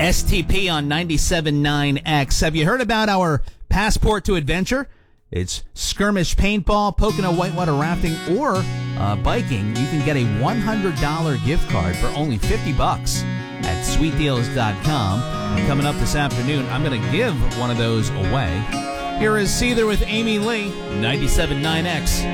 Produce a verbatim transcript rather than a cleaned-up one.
S T P on ninety-seven point nine X. Have you heard about our Passport to Adventure? It's skirmish paintball, Pocono whitewater rafting, or uh, biking. You can get a one hundred dollars gift card for only fifty bucks at sweet deals dot com. And coming up this afternoon, I'm going to give one of those away. Here is Seether with Amy Lee, ninety-seven point nine X.